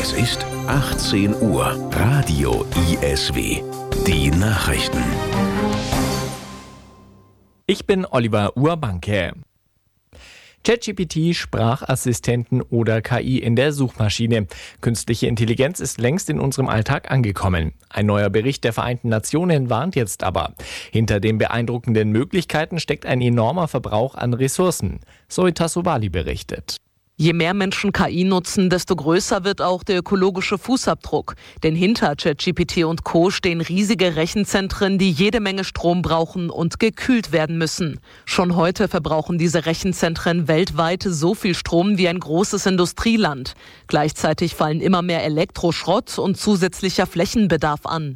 Es ist 18 Uhr. Radio ISW. Die Nachrichten. Ich bin Oliver Urbanke. ChatGPT, Sprachassistenten oder KI in der Suchmaschine. Künstliche Intelligenz ist längst in unserem Alltag angekommen. Ein neuer Bericht der Vereinten Nationen warnt jetzt aber. Hinter den beeindruckenden Möglichkeiten steckt ein enormer Verbrauch an Ressourcen. Zoe Tassovali berichtet. Je mehr Menschen KI nutzen, desto größer wird auch der ökologische Fußabdruck. Denn hinter ChatGPT und Co. stehen riesige Rechenzentren, die jede Menge Strom brauchen und gekühlt werden müssen. Schon heute verbrauchen diese Rechenzentren weltweit so viel Strom wie ein großes Industrieland. Gleichzeitig fallen immer mehr Elektroschrott und zusätzlicher Flächenbedarf an.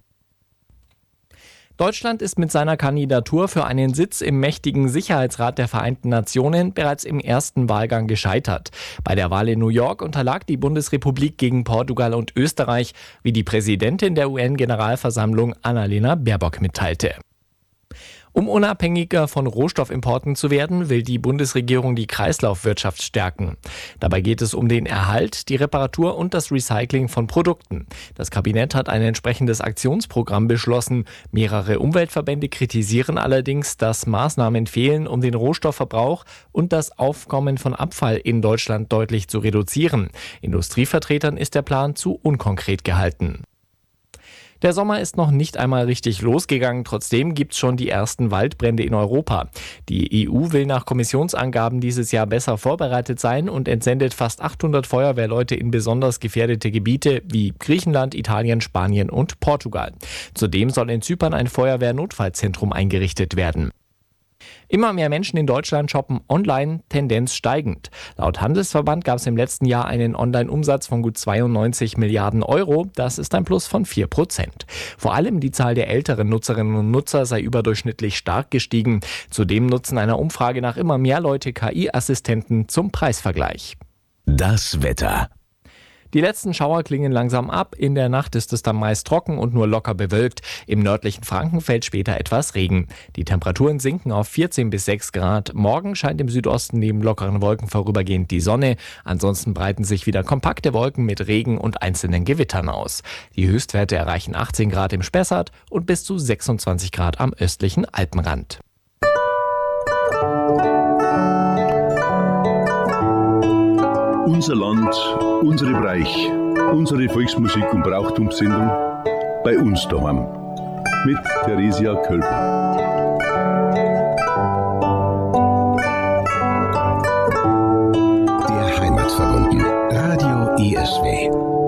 Deutschland ist mit seiner Kandidatur für einen Sitz im mächtigen Sicherheitsrat der Vereinten Nationen bereits im ersten Wahlgang gescheitert. Bei der Wahl in New York unterlag die Bundesrepublik gegen Portugal und Österreich, wie die Präsidentin der UN-Generalversammlung Annalena Baerbock mitteilte. Um unabhängiger von Rohstoffimporten zu werden, will die Bundesregierung die Kreislaufwirtschaft stärken. Dabei geht es um den Erhalt, die Reparatur und das Recycling von Produkten. Das Kabinett hat ein entsprechendes Aktionsprogramm beschlossen. Mehrere Umweltverbände kritisieren allerdings, dass Maßnahmen fehlen, um den Rohstoffverbrauch und das Aufkommen von Abfall in Deutschland deutlich zu reduzieren. Industrievertretern ist der Plan zu unkonkret gehalten. Der Sommer ist noch nicht einmal richtig losgegangen, trotzdem gibt es schon die ersten Waldbrände in Europa. Die EU will nach Kommissionsangaben dieses Jahr besser vorbereitet sein und entsendet fast 800 Feuerwehrleute in besonders gefährdete Gebiete wie Griechenland, Italien, Spanien und Portugal. Zudem soll in Zypern ein Feuerwehrnotfallzentrum eingerichtet werden. Immer mehr Menschen in Deutschland shoppen online, Tendenz steigend. Laut Handelsverband gab es im letzten Jahr einen Online-Umsatz von gut 92 Milliarden Euro. Das ist ein Plus von 4%. Vor allem die Zahl der älteren Nutzerinnen und Nutzer sei überdurchschnittlich stark gestiegen. Zudem nutzen einer Umfrage nach immer mehr Leute KI-Assistenten zum Preisvergleich. Das Wetter. Die letzten Schauer klingen langsam ab. In der Nacht ist es dann meist trocken und nur locker bewölkt. Im nördlichen Franken fällt später etwas Regen. Die Temperaturen sinken auf 14 bis 6 Grad. Morgen scheint im Südosten neben lockeren Wolken vorübergehend die Sonne. Ansonsten breiten sich wieder kompakte Wolken mit Regen und einzelnen Gewittern aus. Die Höchstwerte erreichen 18 Grad im Spessart und bis zu 26 Grad am östlichen Alpenrand. Unser Land, unsere Bereich, unsere Volksmusik und Brauchtumssendung bei uns daheim. Mit Theresia Kölber. Der Heimatverbunden. Radio ISW.